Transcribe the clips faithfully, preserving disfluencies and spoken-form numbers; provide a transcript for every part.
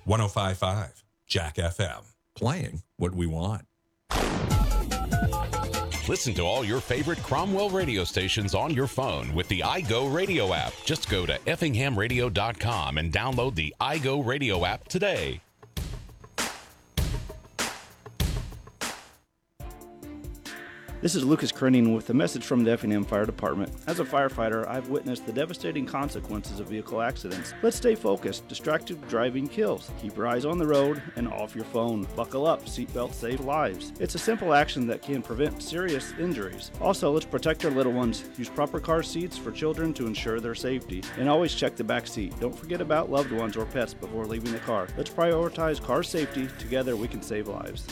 one oh five point five Jack F M. Playing what we want. Listen to all your favorite Cromwell radio stations on your phone with the iGo Radio app. Just go to effingham radio dot com and download the iGo Radio app today. This is Lucas Krenning with a message from the Effingham Fire Department. As a firefighter, I've witnessed the devastating consequences of vehicle accidents. Let's stay focused. Distracted driving kills. Keep your eyes on the road and off your phone. Buckle up. Seatbelts save lives. It's a simple action that can prevent serious injuries. Also, let's protect our little ones. Use proper car seats for children to ensure their safety. And always check the back seat. Don't forget about loved ones or pets before leaving the car. Let's prioritize car safety. Together we can save lives.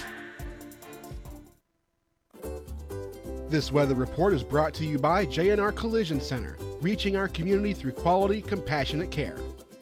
This weather report is brought to you by J and R Collision Center, reaching our community through quality, compassionate care.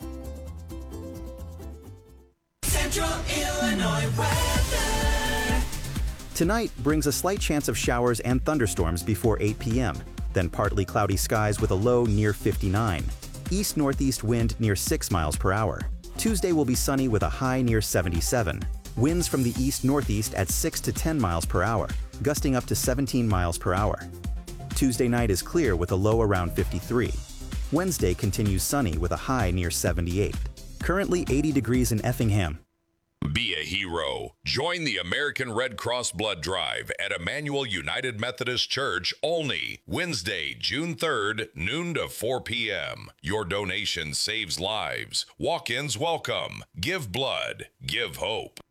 Central Illinois weather. Tonight brings a slight chance of showers and thunderstorms before eight p.m., then partly cloudy skies with a low near fifty-nine. East-northeast wind near six miles per hour. Tuesday will be sunny with a high near seventy-seven. Winds from the east-northeast at six to ten miles per hour, gusting up to seventeen miles per hour. Tuesday night is clear with a low around fifty-three. Wednesday continues sunny with a high near seventy-eight. Currently eighty degrees in Effingham. Be a hero. Join the American Red Cross Blood Drive at Emmanuel United Methodist Church, Olney, Wednesday, June third, noon to four p.m. Your donation saves lives. Walk-ins welcome. Give blood. Give hope.